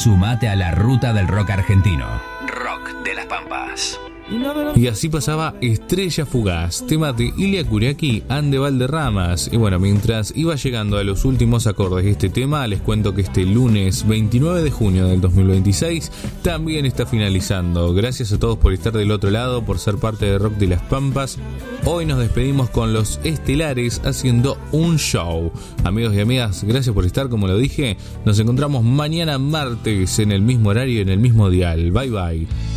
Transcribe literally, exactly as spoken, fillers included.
Sumate a la ruta del rock argentino. Rock de las Pampas. Y así pasaba Estrella Fugaz, tema de Ilia Kuriaki and the Valderramas. Y bueno, mientras iba llegando a los últimos acordes de este tema, les cuento que este lunes veintinueve de junio del dos mil veintiséis también está finalizando. Gracias a todos por estar del otro lado, por ser parte de Rock de las Pampas. Hoy nos despedimos con los Estelares haciendo un show. Amigos y amigas, gracias por estar, como lo dije. Nos encontramos mañana martes en el mismo horario y en el mismo dial. Bye bye.